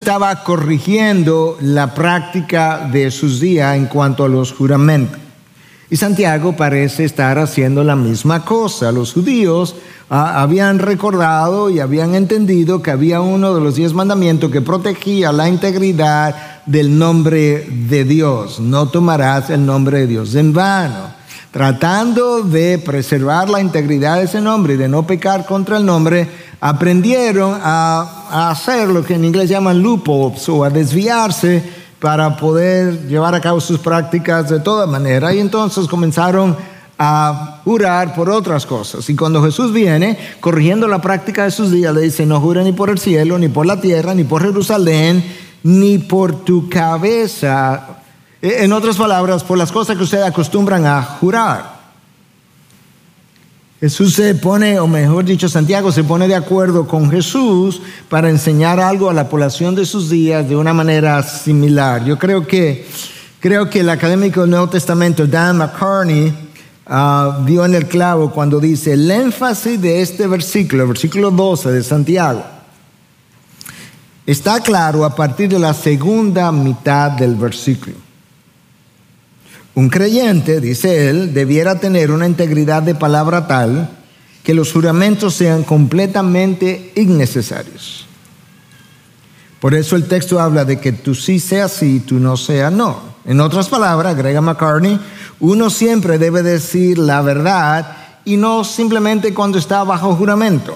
estaba corrigiendo la práctica de sus días en cuanto a los juramentos. Y Santiago parece estar haciendo la misma cosa. Los judíos habían recordado y habían entendido que había uno de los 10 mandamientos que protegía la integridad del nombre de Dios. No tomarás el nombre de Dios en vano. Tratando de preservar la integridad de ese nombre y de no pecar contra el nombre, aprendieron a hacer lo que en inglés llaman loopholes, o a desviarse para poder llevar a cabo sus prácticas de toda manera. Y entonces comenzaron a jurar por otras cosas. Y cuando Jesús viene corrigiendo la práctica de sus días, le dice: no jures ni por el cielo, ni por la tierra, ni por Jerusalén, ni por tu cabeza. En otras palabras, por las cosas que ustedes acostumbran a jurar. Jesús se pone, o mejor dicho, Santiago se pone de acuerdo con Jesús para enseñar algo a la población de sus días de una manera similar. Yo creo que el académico del Nuevo Testamento, Dan McCartney, dio en el clavo cuando dice: el énfasis de este versículo, el versículo 12 de Santiago, está claro a partir de la segunda mitad del versículo. Un creyente, dice él, debiera tener una integridad de palabra tal que los juramentos sean completamente innecesarios. Por eso el texto habla de que tú sí sea sí, tú no sea no. En otras palabras, agrega McCartney, uno siempre debe decir la verdad y no simplemente cuando está bajo juramento.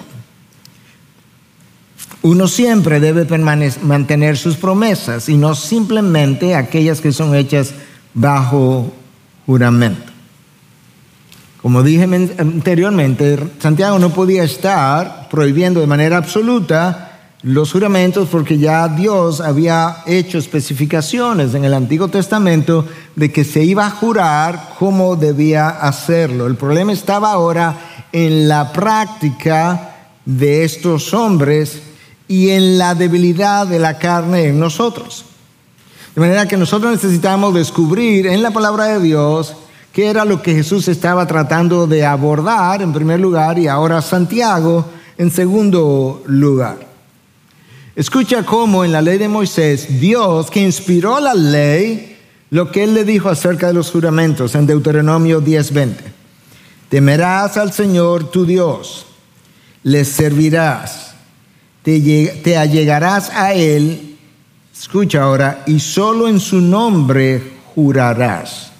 Uno siempre debe mantener sus promesas y no simplemente aquellas que son hechas bajo juramento. Como dije anteriormente, Santiago no podía estar prohibiendo de manera absoluta los juramentos porque ya Dios había hecho especificaciones en el Antiguo Testamento de que se iba a jurar cómo debía hacerlo. El problema estaba ahora en la práctica de estos hombres y en la debilidad de la carne en nosotros. De manera que nosotros necesitamos descubrir en la palabra de Dios qué era lo que Jesús estaba tratando de abordar en primer lugar y ahora Santiago en segundo lugar. Escucha cómo en la ley de Moisés, Dios, que inspiró la ley, lo que él le dijo acerca de los juramentos en Deuteronomio 10:20. Temerás al Señor tu Dios, le servirás, te allegarás a él. Escucha ahora, y solo en su nombre jurarás.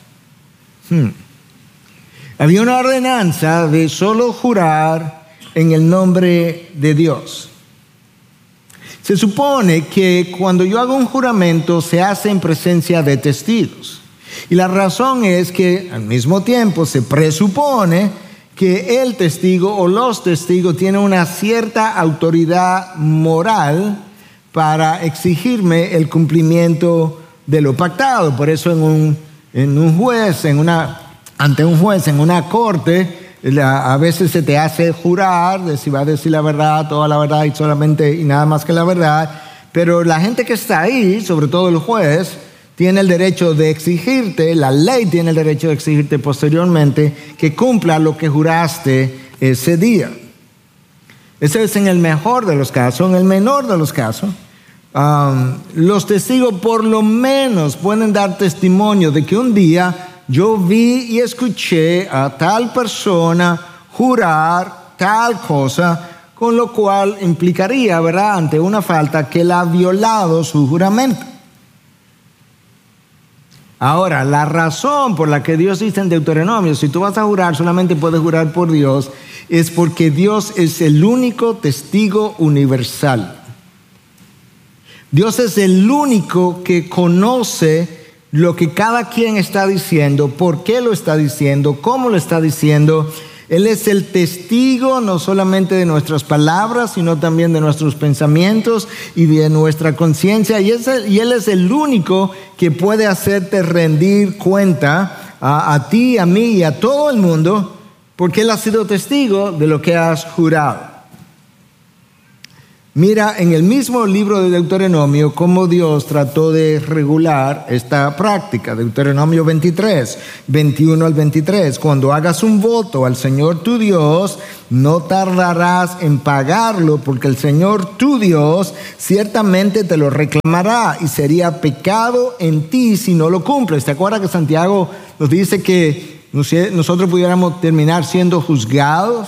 Había una ordenanza de solo jurar en el nombre de Dios. Se supone que cuando yo hago un juramento se hace en presencia de testigos. Y la razón es que al mismo tiempo se presupone que el testigo o los testigos tienen una cierta autoridad moral para exigirme el cumplimiento de lo pactado. Por eso ante un juez, en una corte, a veces se te hace jurar de si va a decir la verdad, toda la verdad y nada más que la verdad. Pero la gente que está ahí, sobre todo el juez, tiene el derecho de exigirte, la ley tiene el derecho de exigirte posteriormente que cumpla lo que juraste ese día. Eso es en el mejor de los casos. En el menor de los casos, los testigos por lo menos pueden dar testimonio de que un día yo vi y escuché a tal persona jurar tal cosa, con lo cual implicaría, ¿verdad?, ante una falta que él ha violado su juramento. Ahora, la razón por la que Dios dice en Deuteronomio, si tú vas a jurar, solamente puedes jurar por Dios, es porque Dios es el único testigo universal. Dios es el único que conoce lo que cada quien está diciendo, por qué lo está diciendo, cómo lo está diciendo. Él es el testigo no solamente de nuestras palabras, sino también de nuestros pensamientos y de nuestra conciencia. Y Él es el único que puede hacerte rendir cuenta a ti, a mí y a todo el mundo, porque Él ha sido testigo de lo que has jurado. Mira en el mismo libro de Deuteronomio cómo Dios trató de regular esta práctica. Deuteronomio 23, 21 al 23. Cuando hagas un voto al Señor tu Dios, no tardarás en pagarlo, porque el Señor tu Dios ciertamente te lo reclamará y sería pecado en ti si no lo cumples. ¿Te acuerdas que Santiago nos dice que nosotros pudiéramos terminar siendo juzgados?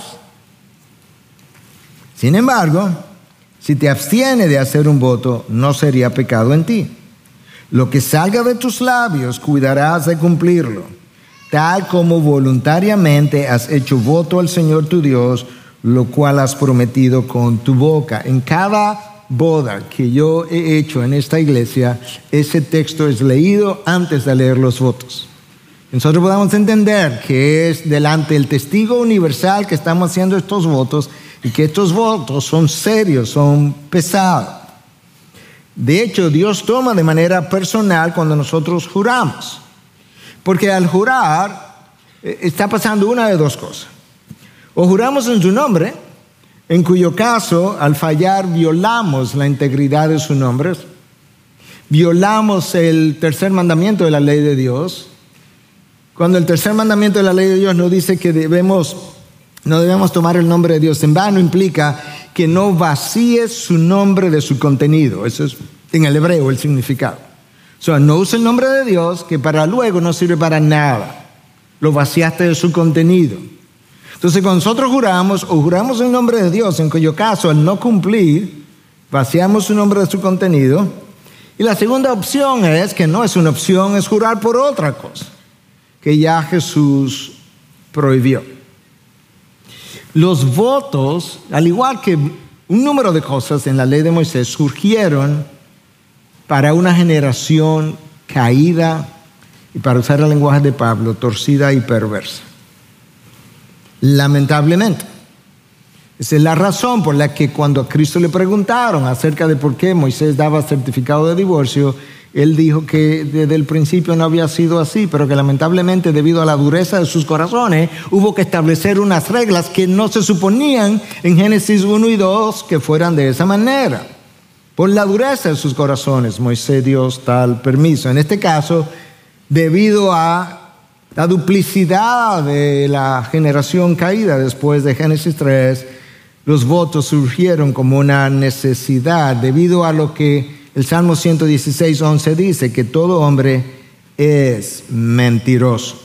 Sin embargo, si te abstienes de hacer un voto, no sería pecado en ti. Lo que salga de tus labios, cuidarás de cumplirlo, tal como voluntariamente has hecho voto al Señor tu Dios, lo cual has prometido con tu boca. En cada boda que yo he hecho en esta iglesia, ese texto es leído antes de leer los votos. Nosotros podamos entender que es delante del testigo universal que estamos haciendo estos votos, y que estos votos son serios, son pesados. De hecho, Dios toma de manera personal cuando nosotros juramos. Porque al jurar, está pasando una de dos cosas. O juramos en su nombre, en cuyo caso, al fallar, violamos la integridad de su nombre, violamos el tercer mandamiento de la ley de Dios. Cuando el tercer mandamiento de la ley de Dios nos dice que no debemos tomar el nombre de Dios en vano, implica que no vacíes su nombre de su contenido. Eso es en el hebreo el significado. O sea, no usa el nombre de Dios, que para luego no sirve para nada. Lo vaciaste de su contenido. Entonces, cuando nosotros juramos, o juramos en nombre de Dios, en cuyo caso, al no cumplir, vaciamos su nombre de su contenido. Y la segunda opción es, que no es una opción, es jurar por otra cosa, que ya Jesús prohibió. Los votos, al igual que un número de cosas en la ley de Moisés, surgieron para una generación caída y, para usar el lenguaje de Pablo, torcida y perversa. Lamentablemente. Esa es la razón por la que cuando a Cristo le preguntaron acerca de por qué Moisés daba certificado de divorcio, él dijo que desde el principio no había sido así, pero que lamentablemente, debido a la dureza de sus corazones, hubo que establecer unas reglas que no se suponían en Génesis 1 y 2 que fueran de esa manera. Por la dureza de sus corazones, Moisés dio tal permiso. En este caso, debido a la duplicidad de la generación caída después de Génesis 3, los votos surgieron como una necesidad, debido a lo que el Salmo 116, 11 dice, que todo hombre es mentiroso.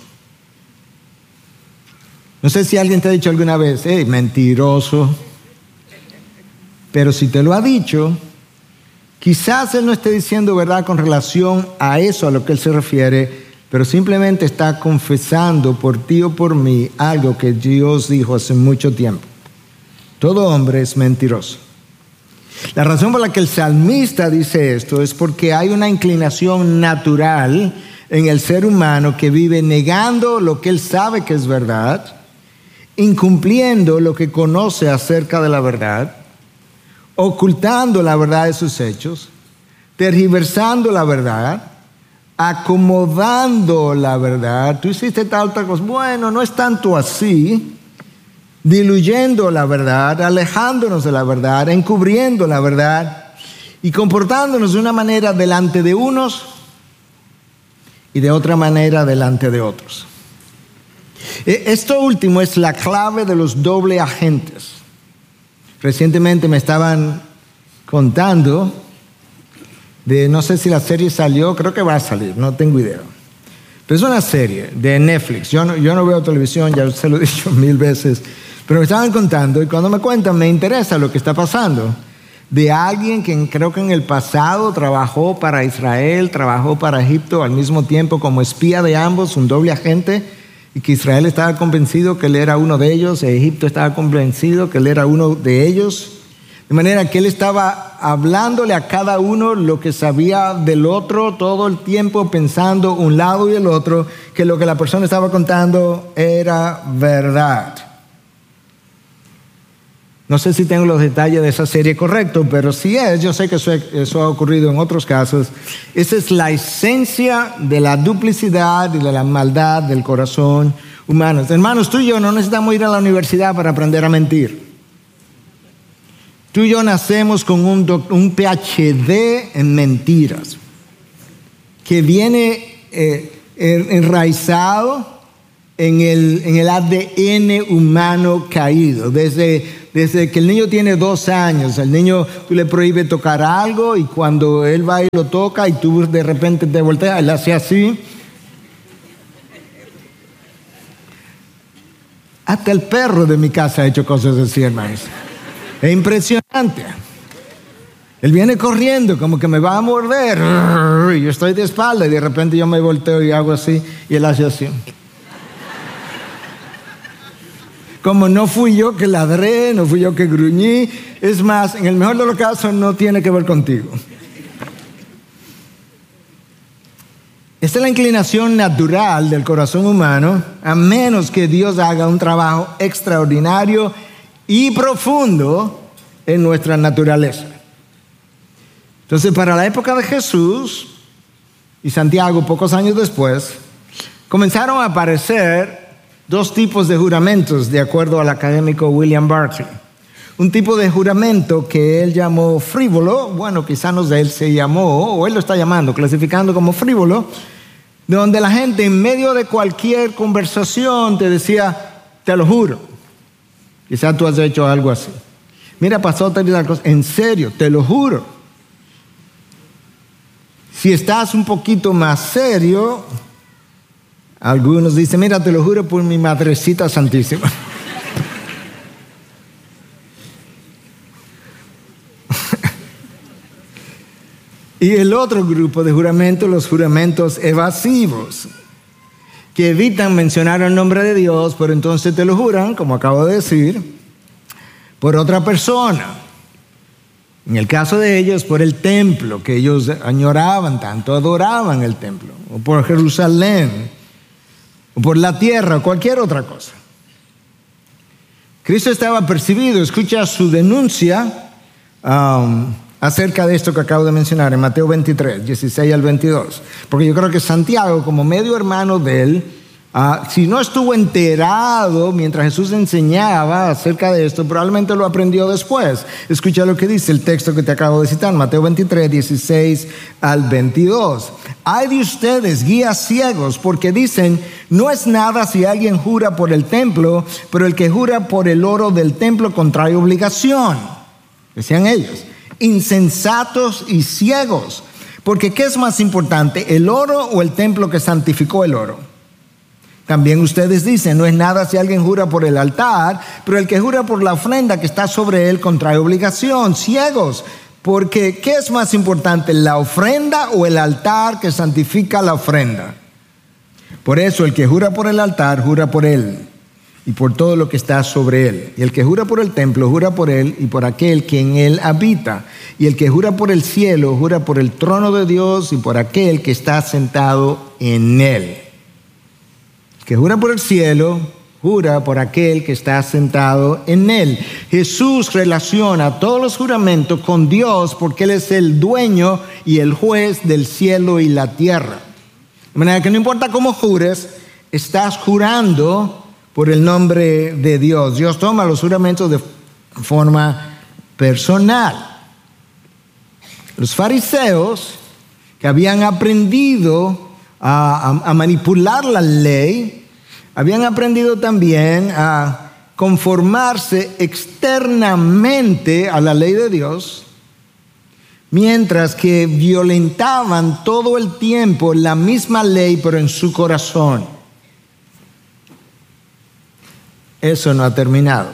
No sé si alguien te ha dicho alguna vez, hey, mentiroso. Pero si te lo ha dicho, quizás él no esté diciendo verdad con relación a eso a lo que él se refiere, pero simplemente está confesando por ti o por mí algo que Dios dijo hace mucho tiempo. Todo hombre es mentiroso. La razón por la que el salmista dice esto es porque hay una inclinación natural en el ser humano que vive negando lo que él sabe que es verdad, incumpliendo lo que conoce acerca de la verdad, ocultando la verdad de sus hechos, tergiversando la verdad, acomodando la verdad. Tú hiciste tal cosa, bueno, no es tanto así. Diluyendo la verdad, alejándonos de la verdad, encubriendo la verdad y comportándonos de una manera delante de unos y de otra manera delante de otros. Esto último es la clave de los doble agentes. Recientemente me estaban contando de, no sé si la serie salió, creo que va a salir, no tengo idea. Pero es una serie de Netflix. Yo no veo televisión, ya se lo he dicho 1000 veces. Pero me estaban contando, y cuando me cuentan me interesa lo que está pasando, de alguien que creo que en el pasado trabajó para Israel, trabajó para Egipto al mismo tiempo como espía de ambos, un doble agente, y que Israel estaba convencido que él era uno de ellos, y Egipto estaba convencido que él era uno de ellos, de manera que él estaba hablándole a cada uno lo que sabía del otro todo el tiempo, pensando un lado y el otro, que lo que la persona estaba contando era verdad. No sé si tengo los detalles de esa serie correctos, pero si es, yo sé que eso ha ocurrido en otros casos. Esa es la esencia de la duplicidad y de la maldad del corazón humano. Hermanos, tú y yo no necesitamos ir a la universidad para aprender a mentir. Tú y yo nacemos con un PhD en mentiras, que viene enraizado en el ADN humano caído. Desde que el niño tiene 2 años, al niño tú le prohíbes tocar algo y cuando él va y lo toca y tú de repente te volteas, él hace así. Hasta el perro de mi casa ha hecho cosas así, hermanos. Es impresionante. Él viene corriendo como que me va a morder. Y yo estoy de espalda y de repente yo me volteo y hago así y él hace así. Como no fui yo que ladré, no fui yo que gruñí. Es más, en el mejor de los casos no tiene que ver contigo. Esta es la inclinación natural del corazón humano, a menos que Dios haga un trabajo extraordinario y profundo en nuestra naturaleza. Entonces, para la época de Jesús y Santiago, pocos años después, comenzaron a aparecer 2 tipos de juramentos, de acuerdo al académico William Barclay. Un tipo de juramento que él llamó frívolo, bueno, quizá no sé, él se llamó, o él lo está llamando, clasificando como frívolo, donde la gente en medio de cualquier conversación te decía, te lo juro. Quizá tú has hecho algo así. Mira, pasó tal cosa, en serio, te lo juro. Si estás un poquito más serio, algunos dicen, mira, te lo juro por mi madrecita santísima. Y el otro grupo de juramentos, los juramentos evasivos, que evitan mencionar el nombre de Dios, pero entonces te lo juran, como acabo de decir, por otra persona. En el caso de ellos, por el templo, que ellos añoraban tanto, adoraban el templo, o por Jerusalén, o por la tierra, o cualquier otra cosa. Cristo estaba percibido, escucha su denuncia acerca de esto que acabo de mencionar en Mateo 23, 16 al 22. Porque yo creo que Santiago, como medio hermano de él, si no estuvo enterado mientras Jesús enseñaba acerca de esto, probablemente lo aprendió después. Escucha lo que dice el texto que te acabo de citar, Mateo 23, 16 al 22. Ay de ustedes, guías ciegos, porque dicen, no es nada si alguien jura por el templo, pero el que jura por el oro del templo contrae obligación. Decían ellos, insensatos y ciegos, porque ¿qué es más importante, el oro o el templo que santificó el oro? También ustedes dicen, no es nada si alguien jura por el altar, pero el que jura por la ofrenda que está sobre él contrae obligación. Ciegos, porque ¿qué es más importante, la ofrenda o el altar que santifica la ofrenda? Por eso el que jura por el altar, jura por él y por todo lo que está sobre él. Y el que jura por el templo, jura por él y por aquel que en él habita. Y el que jura por el cielo, jura por el trono de Dios y por aquel que está sentado en él. Que jura por el cielo, jura por aquel que está sentado en él. Jesús relaciona todos los juramentos con Dios porque Él es el dueño y el juez del cielo y la tierra. De manera que no importa cómo jures, estás jurando por el nombre de Dios. Dios toma los juramentos de forma personal. Los fariseos, que habían aprendido a manipular la ley, habían aprendido también a conformarse externamente a la ley de Dios, mientras que violentaban todo el tiempo la misma ley, pero en su corazón. Eso no ha terminado.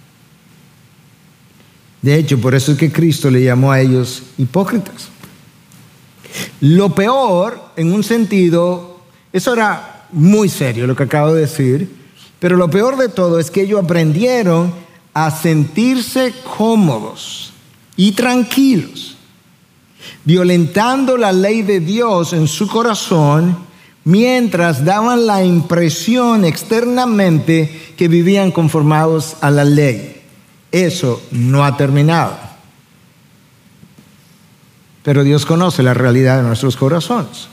De hecho, por eso es que Cristo le llamó a ellos hipócritas. Lo peor, en un sentido, eso era muy serio lo que acabo de decir, pero lo peor de todo es que ellos aprendieron a sentirse cómodos y tranquilos, violentando la ley de Dios en su corazón, mientras daban la impresión externamente que vivían conformados a la ley. Eso no ha terminado. Pero Dios conoce la realidad de nuestros corazones.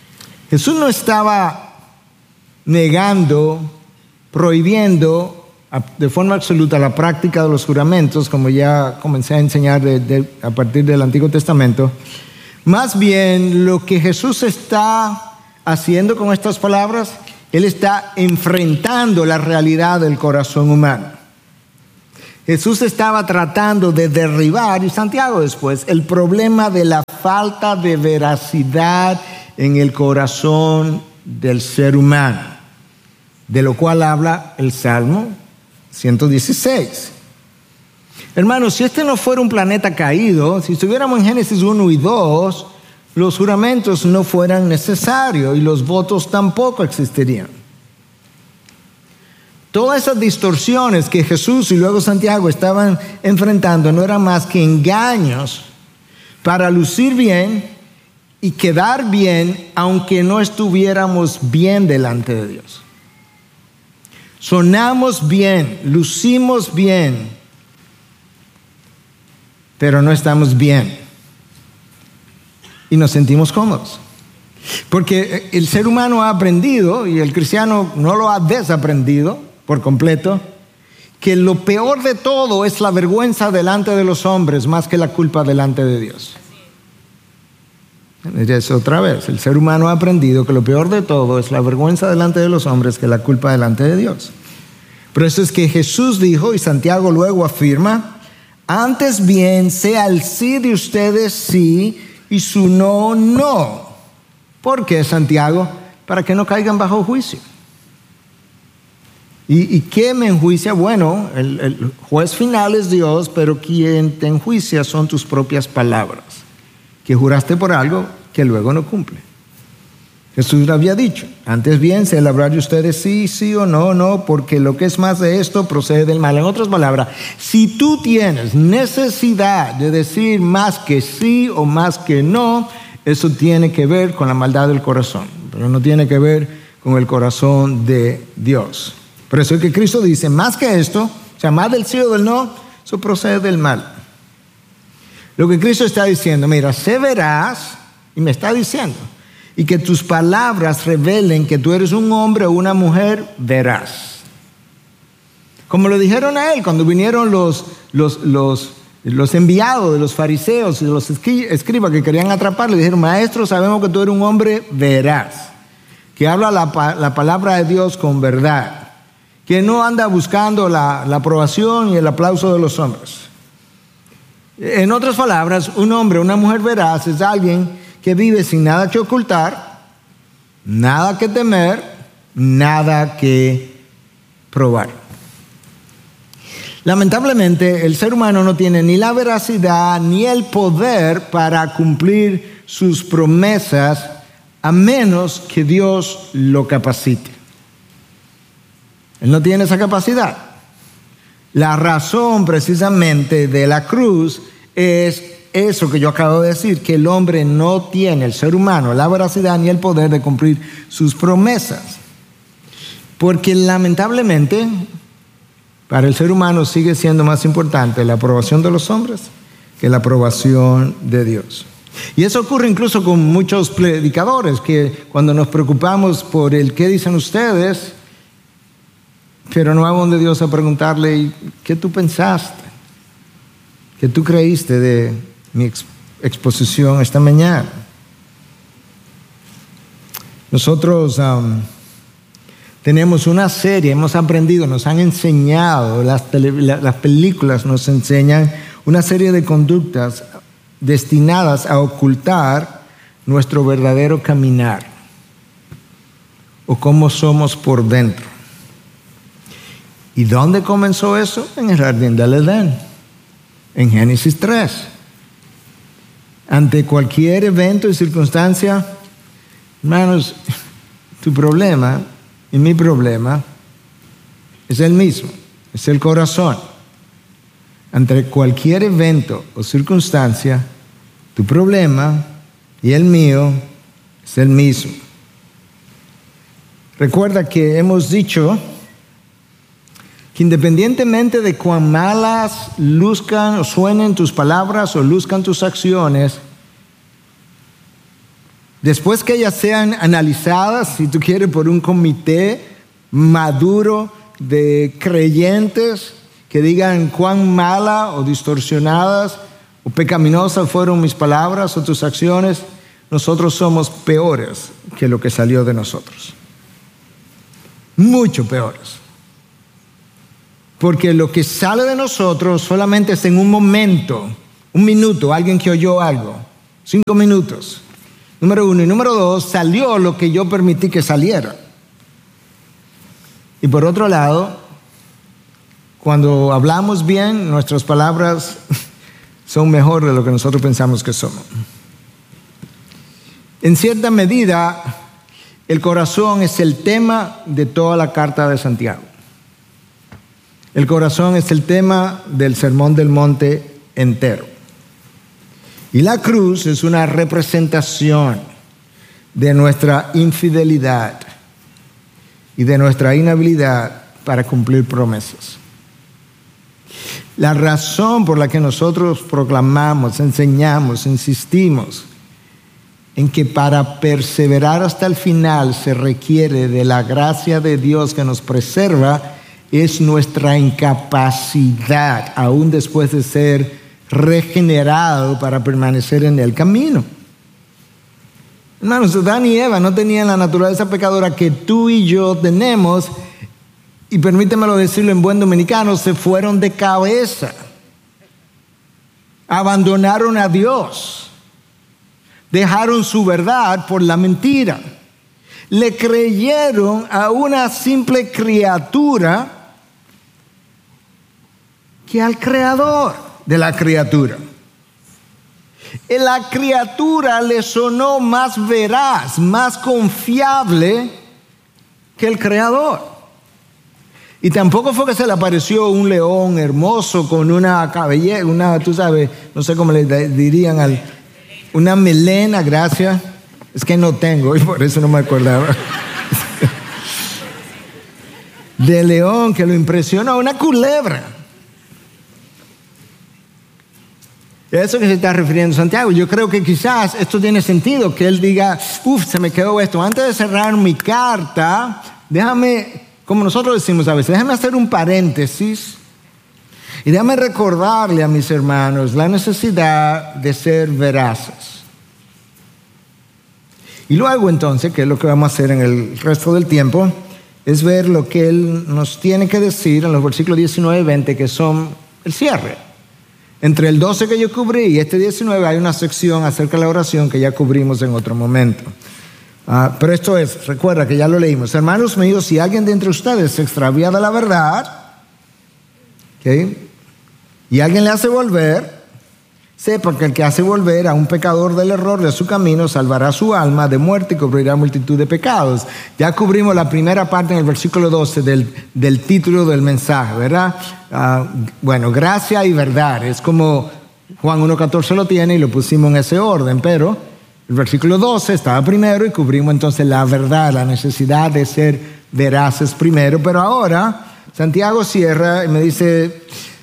Jesús no estaba negando, prohibiendo de forma absoluta la práctica de los juramentos, como ya comencé a enseñar a partir del Antiguo Testamento. Más bien, lo que Jesús está haciendo con estas palabras, Él está enfrentando la realidad del corazón humano. Jesús estaba tratando de derribar, y Santiago después, el problema de la falta de veracidad en el corazón del ser humano, de lo cual habla el Salmo 116. Hermanos, si este no fuera un planeta caído, si estuviéramos en Génesis 1 y 2, los juramentos no fueran necesarios y los votos tampoco existirían. Todas esas distorsiones que Jesús y luego Santiago estaban enfrentando no eran más que engaños para lucir bien y quedar bien aunque no estuviéramos bien delante de Dios. Sonamos bien, lucimos bien, pero no estamos bien y nos sentimos cómodos. Porque el ser humano ha aprendido, y el cristiano no lo ha desaprendido por completo, que lo peor de todo es la vergüenza delante de los hombres más que la culpa delante de Dios. Es otra vez, el ser humano ha aprendido que lo peor de todo es la vergüenza delante de los hombres que la culpa delante de Dios. Por eso es que Jesús dijo, y Santiago luego afirma, antes bien sea el sí de ustedes sí y su no, no. ¿Por qué, Santiago? Para que no caigan bajo juicio. ¿Y qué me enjuicia? Bueno, el juez final es Dios, pero quien te enjuicia son tus propias palabras, que juraste por algo que luego no cumple. Jesús lo había dicho, antes bien sea el hablar de ustedes sí, sí o no, no, porque lo que es más de esto procede del mal. En otras palabras, si tú tienes necesidad de decir más que sí o más que no, eso tiene que ver con la maldad del corazón, pero no tiene que ver con el corazón de Dios. Por eso es que Cristo dice, más que esto, o sea, más del sí o del no, eso procede del mal. Lo que Cristo está diciendo, mira, sé veraz, y me está diciendo, y que tus palabras revelen que tú eres un hombre o una mujer veraz. Como lo dijeron a él cuando vinieron los enviados de los fariseos y de los escribas que querían atraparle, dijeron, maestro, sabemos que tú eres un hombre veraz, que habla la palabra de Dios con verdad, que no anda buscando la aprobación y el aplauso de los hombres. En otras palabras, un hombre o una mujer veraz es alguien que vive sin nada que ocultar, nada que temer, nada que probar. Lamentablemente, el ser humano no tiene ni la veracidad ni el poder para cumplir sus promesas a menos que Dios lo capacite. Él no tiene esa capacidad. La razón precisamente de la cruz es eso que yo acabo de decir, que el hombre no tiene, el ser humano, la veracidad ni el poder de cumplir sus promesas. Porque lamentablemente, para el ser humano sigue siendo más importante la aprobación de los hombres que la aprobación de Dios. Y eso ocurre incluso con muchos predicadores, que cuando nos preocupamos por el qué dicen ustedes, pero no vamos de Dios a preguntarle, ¿qué tú pensaste? ¿Qué tú creíste de mi exposición esta mañana? Nosotros tenemos una serie, hemos aprendido, nos han enseñado, las películas nos enseñan una serie de conductas destinadas a ocultar nuestro verdadero caminar o cómo somos por dentro. ¿Y dónde comenzó eso? En el jardín del Edén, en Génesis 3. Ante cualquier evento y circunstancia, hermanos, tu problema y mi problema es el mismo, es el corazón. Ante cualquier evento o circunstancia, tu problema y el mío es el mismo. Recuerda que hemos dicho que independientemente de cuán malas luzcan o suenen tus palabras o luzcan tus acciones, después que ellas sean analizadas, si tú quieres, por un comité maduro de creyentes que digan cuán mala o distorsionadas o pecaminosas fueron mis palabras o tus acciones, nosotros somos peores que lo que salió de nosotros. Mucho peores. Porque lo que sale de nosotros solamente es en un momento, un minuto, alguien que oyó algo, 5 minutos. Número 1. Y número 2, salió lo que yo permití que saliera. Y por otro lado, cuando hablamos bien, nuestras palabras son mejor de lo que nosotros pensamos que somos. En cierta medida, el corazón es el tema de toda la carta de Santiago. El corazón es el tema del Sermón del Monte entero. Y la cruz es una representación de nuestra infidelidad y de nuestra inhabilidad para cumplir promesas. La razón por la que nosotros proclamamos, enseñamos, insistimos en que para perseverar hasta el final se requiere de la gracia de Dios que nos preserva es nuestra incapacidad, aún después de ser regenerado, para permanecer en el camino. Hermanos, Adán y Eva no tenían la naturaleza pecadora que tú y yo tenemos, y permítemelo decirlo en buen dominicano, se fueron de cabeza, abandonaron a Dios, dejaron su verdad por la mentira, le creyeron a una simple criatura que al creador de la criatura. La criatura le sonó más veraz, más confiable que el creador. Y tampoco fue que se le apareció un león hermoso con una cabellera, tú sabes, no sé cómo le dirían, una melena, gracias. Es que no tengo y por eso no me acordaba. De león que lo impresionó, una culebra. Eso que se está refiriendo Santiago. Yo creo que quizás esto tiene sentido, que él diga, se me quedó esto. Antes de cerrar mi carta, déjame, como nosotros decimos a veces, déjame hacer un paréntesis y déjame recordarle a mis hermanos la necesidad de ser veraces. Y luego entonces, que es lo que vamos a hacer en el resto del tiempo, es ver lo que él nos tiene que decir en los versículos 19 y 20, que son el cierre. Entre el 12 que yo cubrí y este 19 hay una sección acerca de la oración que ya cubrimos en otro momento. Pero esto es, recuerda que ya lo leímos. Hermanos míos, si alguien de entre ustedes se extravía de la verdad, ¿okay?, y alguien le hace volver, sepa que el que hace volver a un pecador del error de su camino salvará su alma de muerte y cubrirá multitud de pecados. Ya cubrimos la primera parte en el versículo 12 del título del mensaje, ¿verdad? Bueno, gracia y verdad. Es como Juan 1:14 lo tiene y lo pusimos en ese orden, pero el versículo 12 estaba primero y cubrimos entonces la verdad, la necesidad de ser veraces primero. Pero ahora Santiago cierra y me dice,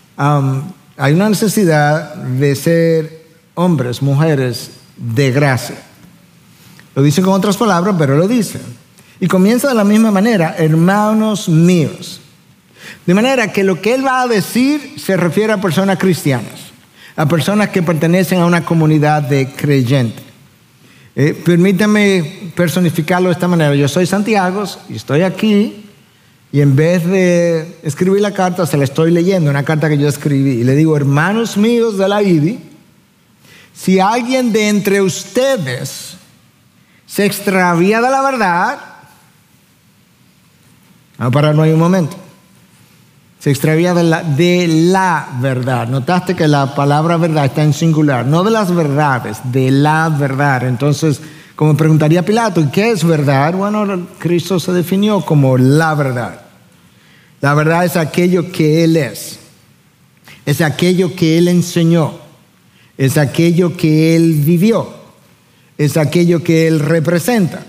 hay una necesidad de ser hombres, mujeres de gracia. Lo dice con otras palabras, pero lo dice. Y comienza de la misma manera, hermanos míos. De manera que lo que él va a decir se refiere a personas cristianas, a personas que pertenecen a una comunidad de creyentes. Permítame personificarlo de esta manera. Yo soy Santiago y estoy aquí. Y en vez de escribir la carta, se la estoy leyendo, una carta que yo escribí. Y le digo, hermanos míos de la IBI, si alguien de entre ustedes se extravía de la verdad, vamos a pararnos ahí un momento. Se extravía de la verdad. Notaste que la palabra verdad está en singular, no de las verdades, de la verdad. Entonces, como preguntaría Pilato, ¿y qué es verdad? Bueno, Cristo se definió como la verdad. La verdad es aquello que Él es aquello que Él enseñó, es aquello que Él vivió, es aquello que Él representa.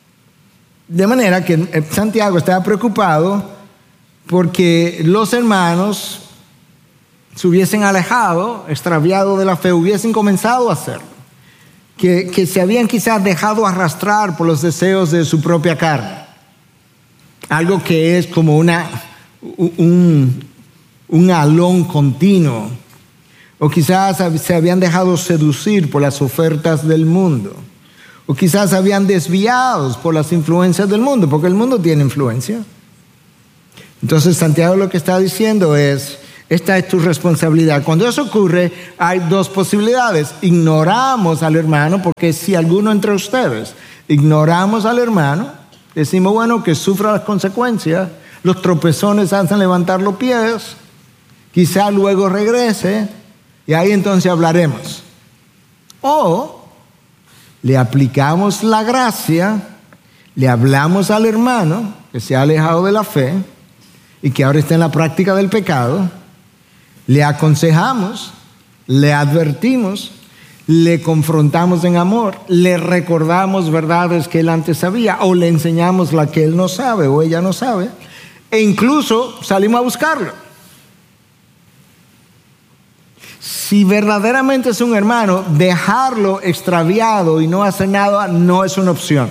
De manera que Santiago estaba preocupado porque los hermanos se hubiesen alejado, extraviado de la fe, hubiesen comenzado a hacerlo. Que se habían quizás dejado arrastrar por los deseos de su propia carne. Algo que es como un alón continuo. O quizás se habían dejado seducir por las ofertas del mundo. O quizás habían desviados por las influencias del mundo, porque el mundo tiene influencia. Entonces Santiago lo que está diciendo es, esta es tu responsabilidad. Cuando eso ocurre, hay dos posibilidades. Ignoramos al hermano, porque si alguno entre ustedes ignoramos al hermano, decimos, bueno, que sufra las consecuencias, los tropezones hacen levantar los pies, quizá luego regrese, y ahí entonces hablaremos. O le aplicamos la gracia, le hablamos al hermano que se ha alejado de la fe y que ahora está en la práctica del pecado, le aconsejamos, le advertimos, le confrontamos en amor, le recordamos verdades que él antes sabía, o le enseñamos la que él no sabe o ella no sabe, e incluso salimos a buscarlo. Si verdaderamente es un hermano, dejarlo extraviado y no hacer nada no es una opción.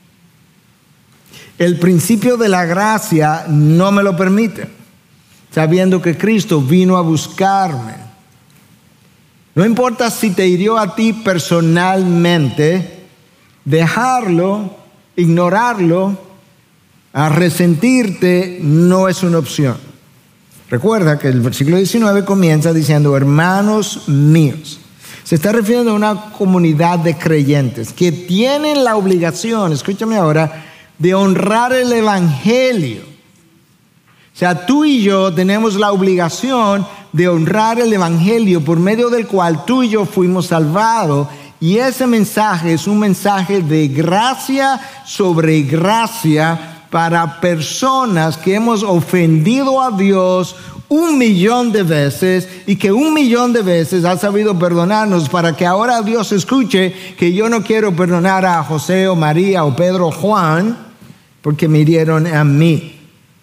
El principio de la gracia no me lo permite, sabiendo que Cristo vino a buscarme. No importa si te hirió a ti personalmente, dejarlo, ignorarlo, a resentirte no es una opción. Recuerda que el versículo 19 comienza diciendo, hermanos míos. Se está refiriendo a una comunidad de creyentes que tienen la obligación, escúchame ahora, de honrar el evangelio. O sea, tú y yo tenemos la obligación de honrar el evangelio por medio del cual tú y yo fuimos salvados. Y ese mensaje es un mensaje de gracia sobre gracia para personas que hemos ofendido a Dios 1,000,000 de veces y que 1,000,000 de veces ha sabido perdonarnos, para que ahora Dios escuche que yo no quiero perdonar a José o María o Pedro o Juan porque me hirieron a mí.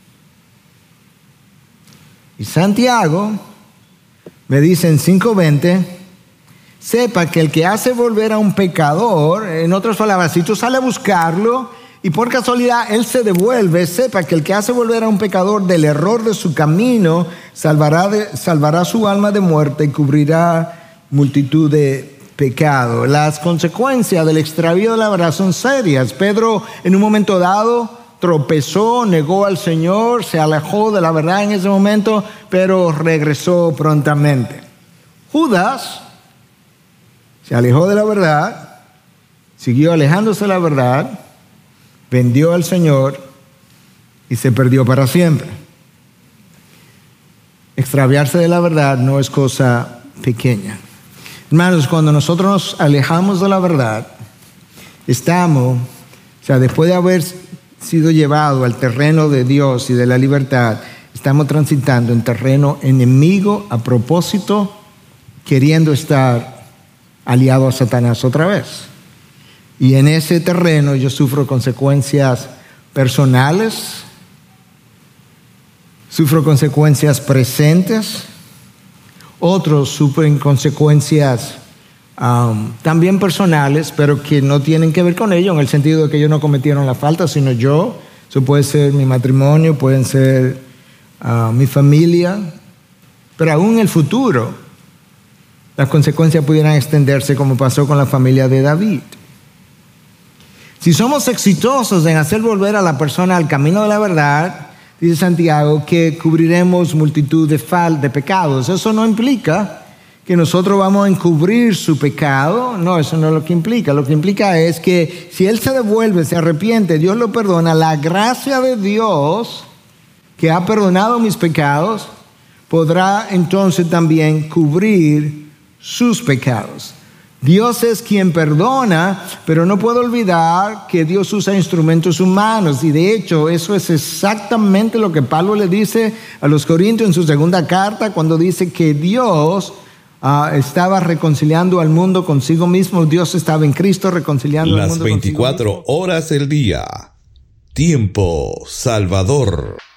Y Santiago me dice en 5:20, sepa que el que hace volver a un pecador, en otras palabras, si tú sales a buscarlo y por casualidad él se devuelve, sepa que el que hace volver a un pecador del error de su camino salvará su alma de muerte y cubrirá multitud de pecados. Las consecuencias del extravío de la verdad son serias. Pedro en un momento dado tropezó, negó al Señor, se alejó de la verdad en ese momento, pero regresó prontamente. Judas se alejó de la verdad, siguió alejándose de la verdad, vendió al Señor y se perdió para siempre. Extraviarse de la verdad no es cosa pequeña. Hermanos, cuando nosotros nos alejamos de la verdad, después de haber sido llevado al terreno de Dios y de la libertad, estamos transitando en terreno enemigo a propósito, queriendo estar aliado a Satanás otra vez. Y en ese terreno yo sufro consecuencias personales, sufro consecuencias presentes, otros sufren consecuencias también personales, pero que no tienen que ver con ello, en el sentido de que ellos no cometieron la falta, sino yo. Eso puede ser mi matrimonio, pueden ser mi familia, pero aún en el futuro las consecuencias pudieran extenderse, como pasó con la familia de David. Si somos exitosos en hacer volver a la persona al camino de la verdad, dice Santiago, que cubriremos multitud de pecados. Eso no implica que nosotros vamos a encubrir su pecado. No, eso no es lo que implica. Lo que implica es que si él se devuelve, se arrepiente, Dios lo perdona. La gracia de Dios, que ha perdonado mis pecados, podrá entonces también cubrir sus pecados. Dios es quien perdona, pero no puedo olvidar que Dios usa instrumentos humanos. Y de hecho, eso es exactamente lo que Pablo le dice a los Corintios en su segunda carta, cuando dice que Dios estaba reconciliando al mundo consigo mismo. Dios estaba en Cristo reconciliando al mundo consigo mismo. Las 24 horas del día. Tiempo Salvador.